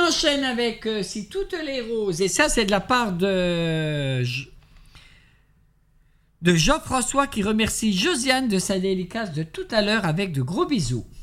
enchaîne avec Si toutes les roses. Et ça, c'est de la part de Jean-François qui remercie Josiane de sa dédicace de tout à l'heure avec de gros bisous.